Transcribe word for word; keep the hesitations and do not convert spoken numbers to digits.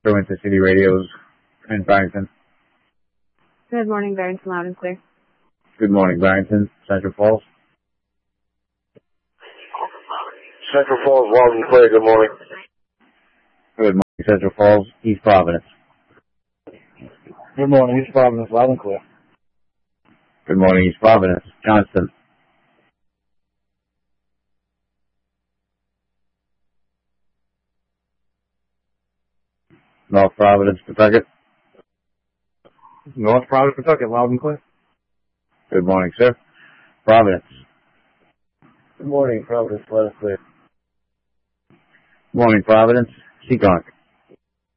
Burlington City Radios in Barrington. Good morning, Barrington, loud and clear. Good morning, Barrington, Central Falls. Central Falls, loud and clear, good morning. Good morning, Central Falls, East Providence. Good morning, East Providence, loud and clear. Good morning, East Providence, Johnston. North Providence, Pawtucket. North Providence, Pawtucket, loud and clear. Good morning, sir. Providence. Good morning, Providence, loud and clear. Good morning, Providence, Seekonk.